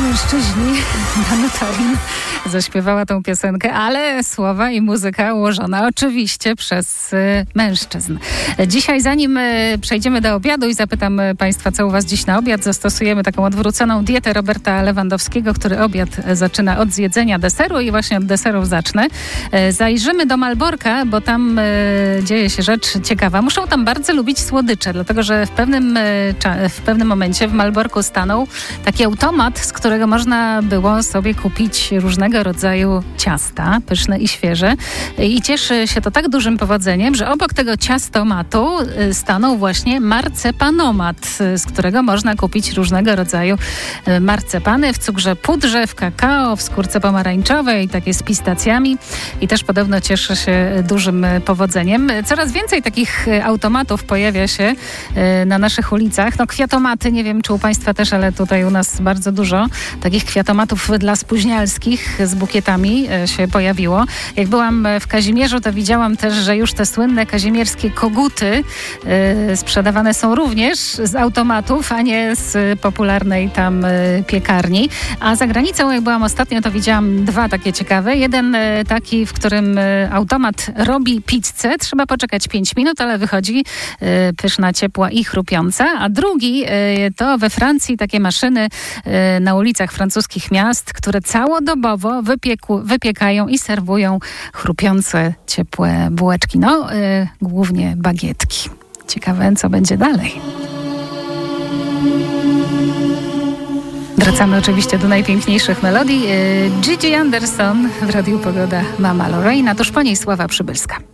mężczyźni. Danuta Rin zaśpiewała tą piosenkę, ale słowa i muzyka ułożona oczywiście przez mężczyzn. Dzisiaj, zanim przejdziemy do obiadu i zapytam Państwa, co u Was dziś na obiad, zastosujemy taką odwróconą dietę Roberta Lewandowskiego, który obiad zaczyna od zjedzenia deseru i właśnie od deserów zacznę. Zajrzymy do Malborka, bo tam dzieje się rzecz ciekawa. Muszą tam bardzo lubić słodycze, dlatego że w pewnym momencie w Malborku stanął taki automat, z którego można było sobie kupić różnego rodzaju ciasta, pyszne i świeże. I cieszy się to tak dużym powodzeniem, że obok tego ciastomatu stanął właśnie marcepanomat, z którego można kupić różnego rodzaju marcepany w cukrze pudrze, w kakao, w skórce pomarańczowej, takie z pistacjami. I też podobno cieszy się dużym powodzeniem. Coraz więcej takich automatów pojawia się na naszych ulicach. No kwiatomaty, nie wiem czy u Państwa też, ale tutaj u nas bardzo dużo takich kwiatomatów dla spóźnialskich z bukietami się pojawiło. Jak byłam w Kazimierzu, to widziałam też, że już te słynne kazimierskie koguty sprzedawane są również z automatów, a nie z popularnej tam piekarni. A za granicą, jak byłam ostatnio, to widziałam dwa takie ciekawe. Jeden taki, w którym automat robi pizzę. Trzeba poczekać 5 minut, ale wychodzi pyszna, ciepła i chrupiąca. A drugi to we Francji takie maszyny na ulicach francuskich miast, które całodobowo wypiekają i serwują chrupiące, ciepłe bułeczki. No, głównie bagietki. Ciekawe, co będzie dalej. Wracamy oczywiście do najpiękniejszych melodii. Gigi Anderson w Radiu Pogoda, Mama Lorraine, a tuż po niej Sława Przybylska.